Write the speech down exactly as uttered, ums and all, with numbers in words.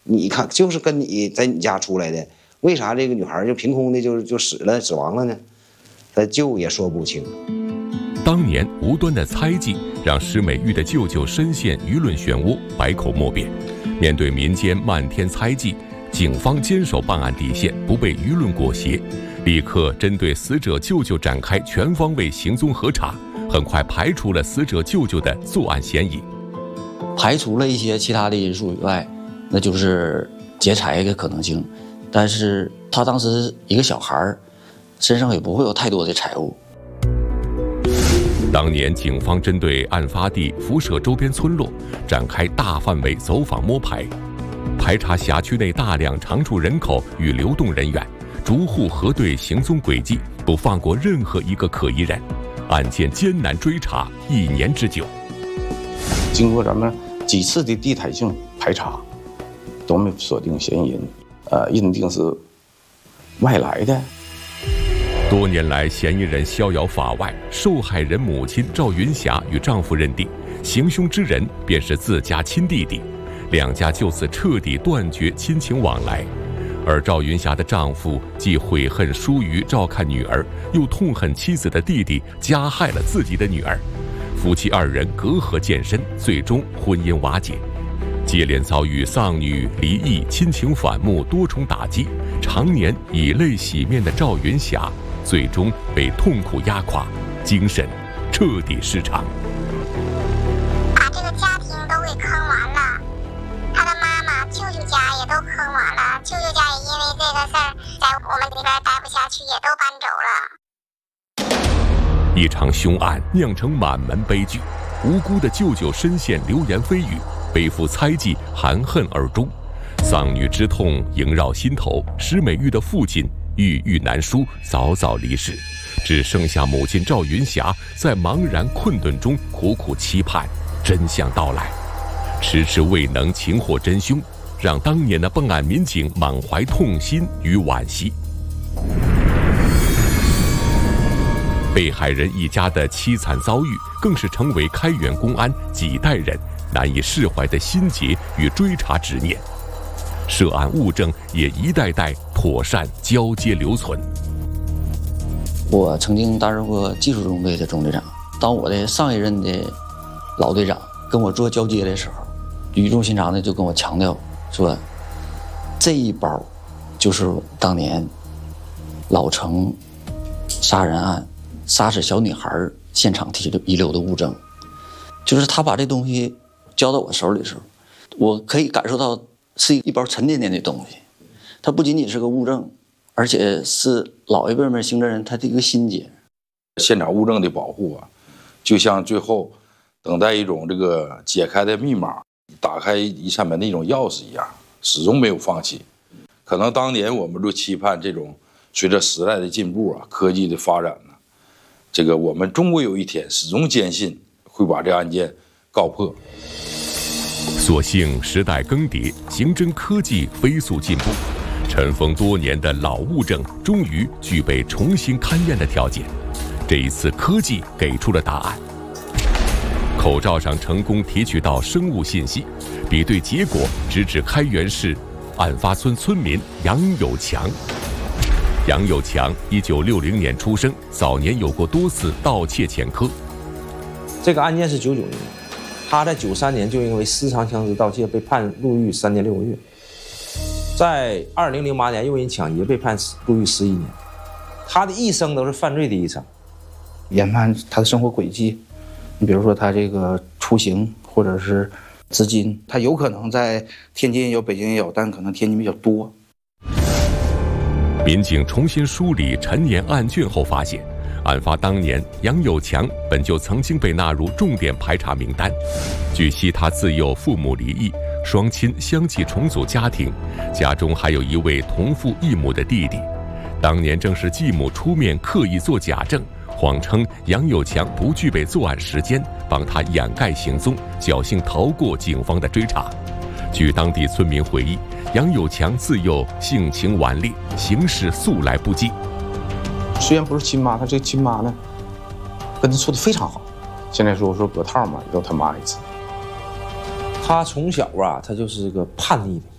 你看就是跟你在你家出来的，为啥这个女孩就凭空的就就死了死亡了呢？他舅也说不清。 当年无端的猜忌让施美玉的舅舅深陷舆论漩涡，百口莫辩。面对民间漫天猜忌，警方坚守办案底线，不被舆论裹挟，立刻针对死者舅舅展开全方位行踪核查，很快排除了死者舅舅的作案嫌疑。 排除了一些其他的因素以外，那就是劫财的可能性。但是他当时一个小孩身上也不会有太多的财物。 当年警方针对案发地辐射周边村落展开大范围走访摸排，排查辖区内大量常住人口与流动人员，逐户核对行踪轨迹，不放过任何一个可疑人。案件艰难追查一年之久。 经过咱们几次的地毯性排查，都没锁定嫌疑人，呃，认定是外来的。 多年来，嫌疑人逍遥法外，受害人母亲赵云霞与丈夫认定，行凶之人便是自家亲弟弟，两家就此彻底断绝亲情往来。而赵云霞的丈夫既悔恨疏于照看女儿，又痛恨妻子的弟弟加害了自己的女儿，夫妻二人隔阂渐深，最终婚姻瓦解。接连遭遇丧女、离异、亲情反目多重打击，常年以泪洗面的赵云霞，最终被痛苦压垮，精神彻底失常。 把这个家庭都给坑完了，他的妈妈、舅舅家也都坑完了，舅舅家也因为这个事儿在我们这边待不下去，也都搬走了。 一场凶案酿成满门悲剧，无辜的舅舅深陷流言蜚语，背负猜忌含恨而终，丧女之痛萦绕心头。施美玉的父亲郁郁难舒，早早离世，只剩下母亲赵云霞在茫然困顿中苦苦期盼真相到来，迟迟未能擒获真凶，让当年的办案民警满怀痛心与惋惜。被害人一家的凄惨遭遇，更是成为开原公安几代人难以释怀的心结与追查执念。涉案物证也一代代妥善交接留存。 我曾经担任过技术中队的中队长，当我的上一任的老队长跟我做交接的时候，语重心长的就跟我强调说，这一包就是当年老城杀人案杀死小女孩现场遗留的物证。就是他把这东西交到我手里的时候，我可以感受到是一包沉甸甸的东西，它不仅仅是个物证，而且是老一辈们刑侦人他的一个心结。 现场物证的保护啊，就像最后等待一种这个解开的密码、打开一扇门的一种钥匙一样，始终没有放弃。可能当年我们就期盼这种随着时代的进步啊，科技的发展呢，这个我们终归有一天始终坚信会把这案件告破。 所幸时代更迭，刑侦科技飞速进步，尘封多年的老物证终于具备重新勘验的条件。这一次科技给出了答案，口罩上成功提取到生物信息，比对结果直指开原市案发村村民杨有强。杨有强一九六零年出生，早年有过多次盗窃前科。 这个案件是九九年，他在九三年就因为私藏枪支盗窃被判入狱三年六个月，在二零零八年又因抢劫被判入狱十一年。他的一生都是犯罪的一生。 研判他的生活轨迹，你比如说他这个出行或者是资金，他有可能在天津也有，北京也有，但可能天津比较多。 民警重新梳理陈年案卷后发现，案发当年杨有强本就曾经被纳入重点排查名单。据悉，他自幼父母离异，双亲相继重组家庭，家中还有一位同父异母的弟弟。当年正是继母出面刻意作假证，谎称杨有强不具备作案时间，帮他掩盖行踪，侥幸逃过警方的追查。据当地村民回忆，杨有强自幼性情顽劣，行事素来不羁。 虽然不是亲妈，他这个亲妈呢，跟他处的非常好。现在说说隔套嘛，也都他妈一次。 他从小啊，他就是个叛逆的。